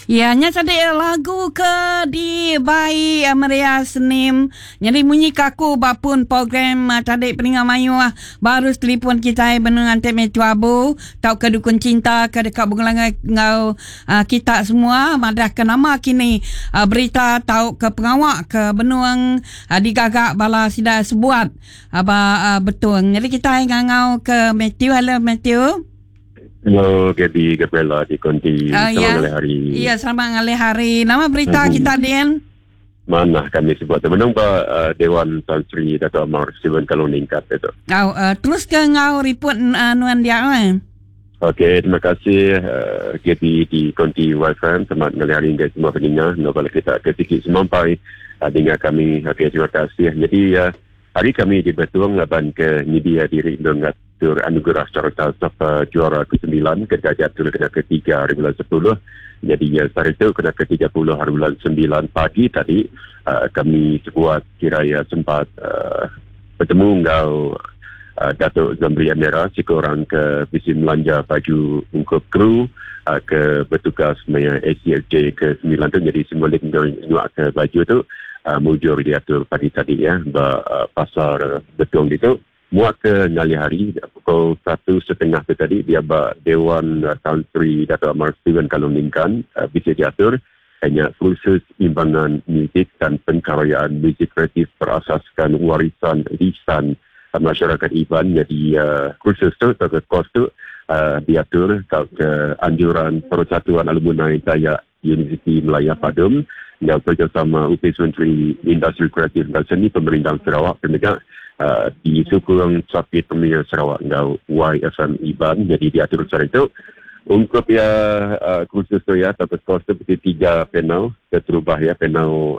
Ya, nya tadi lagu ke di Bayi Maria Senim. Jadi bunyi kaku bapun program tadi peningat mayu baru telefon kita benengan teme tuabu tau ke dukun cinta ke dekat bungalang ngau kita semua madah ke nama kini berita tau ke pengawak ke benuang digagak bala sida sebuat betul. Jadi kita ngau ke Matthew. Hello Matthew. Hello, Gaby Gabriela di Konti. Selamat hari. Iya, selamat hari. Nama berita kita, Dian? Mana kami sebut menang Dewan Tan Sri Dato' Amar Steven kalau ningkat itu. Terus ke ngau report nuan dia Okey, terima kasih Gaby di Konti Wi-Fi. Selamat hari guys semua pendengar. Kalau kita kesikit semampai dengar kami. Okey, terima kasih. Jadi hari kami di Betuang laban ke media diri dengan anugerah syarita sapa juara ke-9 kedai atur kena ke-3 hari bulan 10. Jadi hari itu kena ke-30 hari bulan 9 pagi tadi kami sebuat kiraya sempat bertemu ngau Datuk Zamri Amira seorang ke visi melanja baju untuk kru ke bertugas maya ACSJ ke-9 tu. Jadi simbolik nak ke baju tu mujur diatur pagi tadi pasar Betuang itu. Muak ke ngali hari pukul 1:30 tu tadi dia Dewan Tan Sri Dato' Amar Steven kalau ningkan bisa diatur hanya khusus imbangan muzik dan pengkaryaan muzik kreatif berasaskan warisan lisan masyarakat Iban. Jadi khusus tu atau kos tu diatur ke anjuran Persatuan Alumni Dayak Universiti Melayu Padum yang bekerjasama UPS Menteri Industri Kreatif dan Seni Pemerintahan Sarawak penegak di Sukung Sakit Pemilihan Sarawak ngau YFM Iban. Jadi diatur secara itu untuk khusus tu tapi kos tu seperti 3 panel terubah panel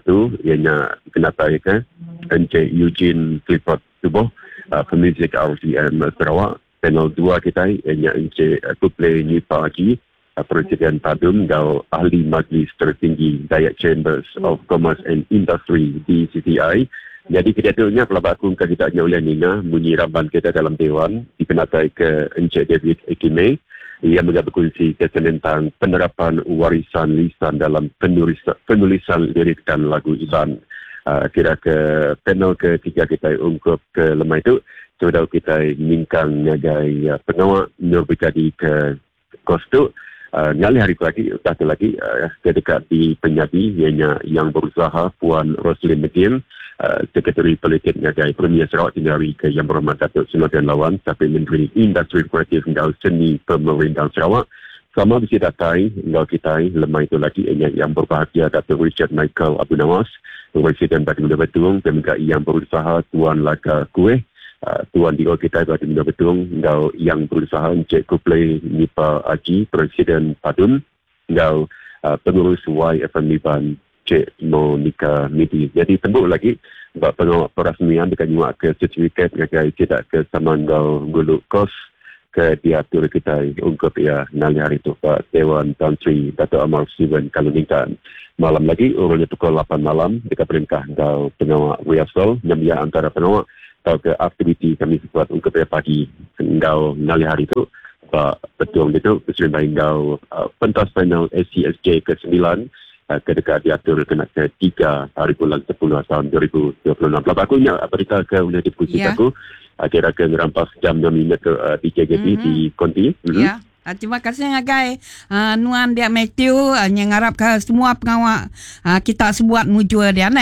1 ianya kenapa Encik Eugene Clifford Tuboh pemuzik RCM Sarawak. Panel 2 kita ianya Encik Kuplay Nipa Haji Presiden Padum ngau Ahli Majlis Tertinggi Dayak Chambers of Commerce and Industry di CTI. Jadi kedatangannya pelabakun kita oleh Nina bunyi ramban kita dalam Dewan dipenatai ke Encik David Ekime. Ia berkongsi tentang penerapan warisan lisan dalam penulisan lirik dan lagu Iban. Kira ke panel ketiga kita ungkup ke lemah itu sudah kita mingkang ngagai pengawak Nur Brigadi ke kos tu. Ngali hari satu lagi kedekat di Penyabi ianya yang berusaha Puan Roslyn McGill, Sekretari Politik Ngagai Premier Sarawak Tinggari ke Yang Berhormat Datuk Sunatan Lawan sampai Menteri Industri Kreatif dan Seni Pemerintahan Sarawak. Sama bisa datai ngau kita lemah itu lagi yang berbahagia Datuk Richard Michael Abu Nawas, Presiden Batu Betuang, dan yang berusaha Tuan Laka Kueh, Tuan Dio kita Batu Betuang, ngau yang berusaha Encik Kuplay Nipa Haji, Presiden Padum, ngau pengurus YFM Iban Cik Monica Midi. Jadi tembuk lagi pengawak perasmian dekat nyuak ke sertifikat ngagai tidak ke saman ngau guluk kos ke diatur kita ungkup nali hari itu Pak Dewan Tan Sri Dato' Amar Steven kalau ningkan. Malam lagi urutnya pukul 8 malam dekat perintah ngau pengawak rehearsal nyamia antara pengawak atau ke aktiviti kami buat ungkup pagi ngau nali hari itu Pak Betuang itu Presiden ngau pentas final SCSJ ke-9 kedekat diatur kena ke-3 hari bulan 10 tahun 2026. Labakunya berita ke Unit Pusat aku kira-kira merampas jam 6 minit ke DJGP di Konti. Ya. Terima kasih ngagai Nuan dia Matthew yang harap ke semua pengawak kita sebuat mujur dia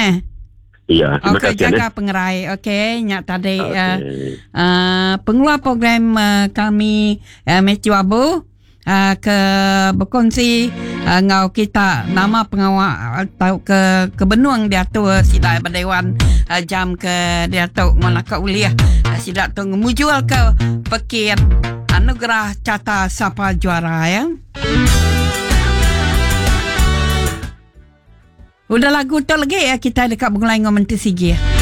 Ya, terima kasih. Jaga pengerai. Nyak tadi pengeluar program kami Matthew Abu ke berkongsi ngau kita nama pengawak atau ke Benuang diatur sida berdewan jam ke diatur Melaka Uliah sida tu mujul ke pekir anugerah cata sapa juara Udah lagu tu lagi kita dekat Bungalai Ngomenti Sigi.